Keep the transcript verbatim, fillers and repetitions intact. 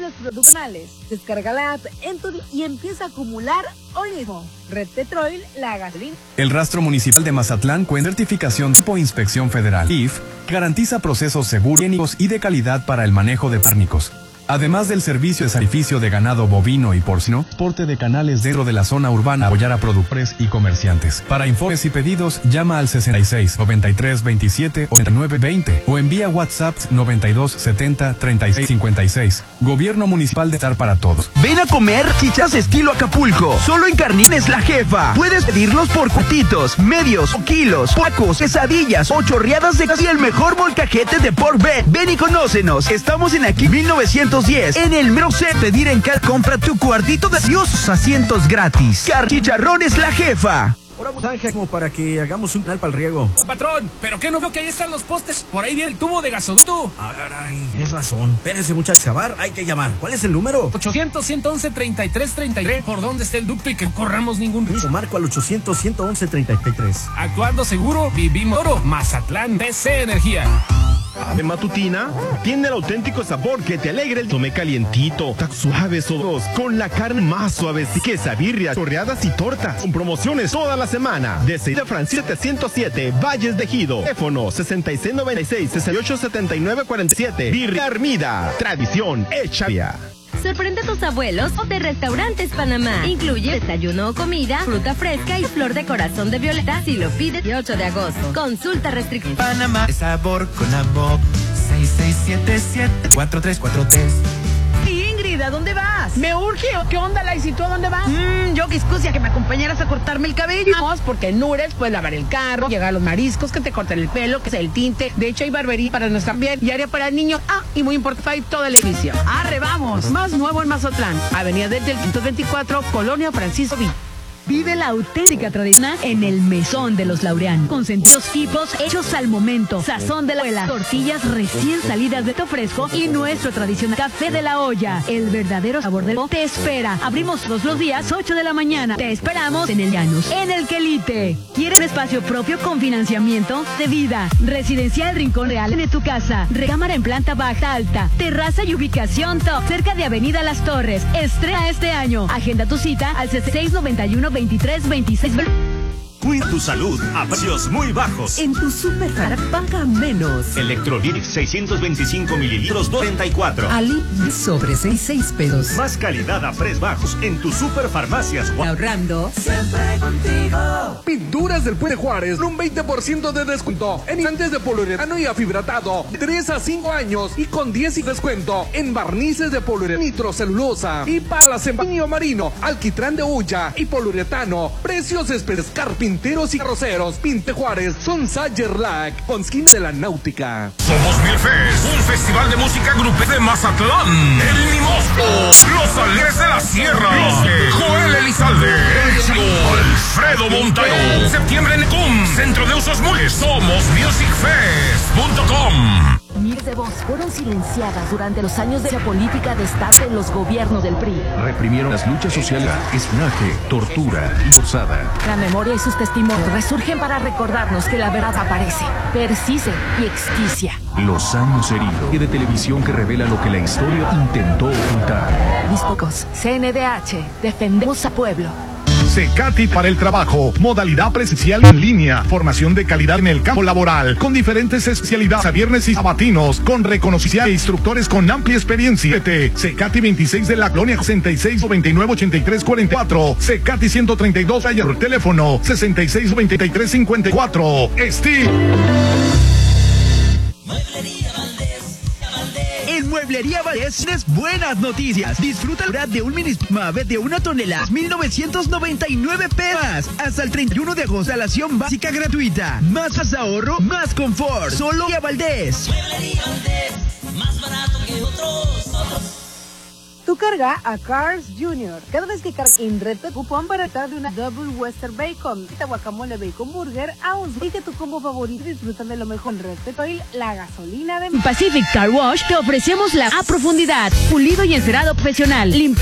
los produccionales. Descarga la app en tu y empieza a acumular hoy mismo. Red Petrol, la gasolina. El Rastro Municipal de Mazatlán con certificación tipo Inspección Federal I F garantiza procesos seguros, higiénicos y de calidad para el manejo de cárnicos. Además del servicio de sacrificio de ganado bovino y porcino, porte de canales dentro de la zona urbana, apoyar a productores y comerciantes. Para informes y pedidos, llama al sesenta y seis, noventa y tres, veintisiete, ochenta y nueve, veinte o envía WhatsApp noventa y dos, setenta, treinta y seis, cincuenta y seis. Gobierno Municipal de Estar para Todos. Ven a comer chichas estilo Acapulco. Solo en Carnitas La Jefa. Puedes pedirlos por cuartitos, medios o kilos, tacos, quesadillas o chorreadas de gas y el mejor molcajete de pork belly. Ven y conócenos. Estamos en aquí mil novecientos diez. En el mero C. Pedir en car. Compra tu cuartito de Dios. Asientos gratis. Car Chicharrones La Jefa. Ahora, Ángel, como para que hagamos un canal para el riego. Oh, patrón, ¿pero qué no veo que ahí están los postes? Por ahí viene el tubo de gasoducto. Ah, caray, tienes razón. Espérense, muchachos. Excavar, hay que llamar. ¿Cuál es el número? ochocientos, ciento once, treinta y tres, treinta y tres. ¿Por dónde está el ducto y que corramos ningún riesgo? Marco al ochocientos, ciento once, treinta y tres. Actuando seguro, vivimos oro. Mazatlán, D C Energía. De Matutina tiene el auténtico sabor que te alegra el tomé calientito, tan suaves sodos, con la carne más suave, quesabirria, chorreadas y tortas, con promociones toda la semana. De Francis setecientos siete, Valles de Ejido, teléfono sesenta y seis noventa y seis, sesenta y ocho setenta y nueve cuarenta y siete. Birria Armida, tradición hecha. Sorprende a tus abuelos o de Restaurantes Panamá. Incluye desayuno o comida, fruta fresca y flor de corazón de violeta si lo pides el ocho de agosto. Consulta restrictiva. Panamá, es sabor con amor. seis seis siete siete, cuatro tres cuatro tres. Ingrid, ¿a dónde vas? Me urge. ¿Qué onda, Laisy? ¿Tú a dónde vas? Mmm, yo quiscusia que me acompañaras a cortarme el cabello. Vamos, porque en Nures puedes lavar el carro, llegar a los mariscos, que te corten el pelo, que sea el tinte. De hecho, hay barbería para nuestra piel y área para el niño. Ah, y muy importante, toda la edición. ¡Arre, vamos! Más nuevo en Mazatlán. Avenida del quinientos veinticuatro, Colonia Francisco Villa. Vive la auténtica tradición en el Mesón de los Laureán. Con sentidos tipos hechos al momento. Sazón de la abuela. Tortillas recién salidas de to fresco y nuestro tradicional café de la olla. El verdadero sabor del te espera. Abrimos todos los días ocho de la mañana. Te esperamos en el Llanos, en el Quelite. ¿Quieres un espacio propio con financiamiento de vida? Residencial Rincón Real de tu casa. Recámara en planta baja alta. Terraza y ubicación top. Cerca de Avenida Las Torres. Estrena este año. Agenda tu cita al seis noventa y uno veintitrés veintiséis. Cuida tu salud a precios muy bajos. En tu super paga menos. Electrolytics seiscientos veinticinco mililitros, cuarenta y cuatro. Ali sobre sesenta y seis pesos. Más calidad a precios bajos en tus superfarmacias. Ahorrando siempre contigo. Pinturas del Puente Juárez, un veinte por ciento de descuento en instantes de poliuretano y afibratado, de tres a cinco años y con diez por ciento de descuento en barnices de poliuretano, nitrocelulosa y palas en baño marino, alquitrán de hulla y poliuretano. Precios especiales. Pinteros y carroceros, Pinte Juárez, son Sayerlac, con esquina de la náutica. Somos Milfest, un festival de música grupera de Mazatlán. El Mimosco, los Alegres de la Sierra, los de Joel Elizalde, el Chico, Alfredo Montaño. Septiembre en Ecum, Centro de Usos Múltiples. Somos music fest punto com. Miles de voces fueron silenciadas durante los años de la política de Estado de los gobiernos del P R I. Reprimieron las luchas sociales, espionaje, tortura y forzada. La memoria y sus testimonios resurgen para recordarnos que la verdad aparece, persiste y exquicia. Los años heridos y de televisión que revela lo que la historia intentó ocultar. Mis pocos, C N D H, defendemos al pueblo. Secati para el trabajo, modalidad presencial en línea, formación de calidad en el campo laboral, con diferentes especialidades a viernes y sabatinos, con reconocimiento de instructores con amplia experiencia. Secati veintiséis de la Colonia, sesenta y seis noventa y nueve ochenta y tres cuarenta y cuatro, Secati ciento treinta y dos, Ayer, teléfono sesenta y seis noventa y tres cincuenta y cuatro. Steve. En Mueblería Valdés tienes buenas noticias. Disfruta de un mini Mave de una tonelada, mil novecientos noventa y nueve pesos. Hasta el treinta y uno de agosto, instalación básica gratuita. Más ahorro, más confort. Solo a Valdés. Mueblería Valdés, más barato que otros, otros. Tú carga a Cars Junior. Cada vez que cargas en reto, cupón para estar de una Double Western Bacon, esta guacamole bacon burger a un y que tu combo favorito disfrutan de lo mejor. Red Petrol, la gasolina de Pacific Car Wash te ofrecemos la a profundidad, pulido y encerado profesional, limpieza.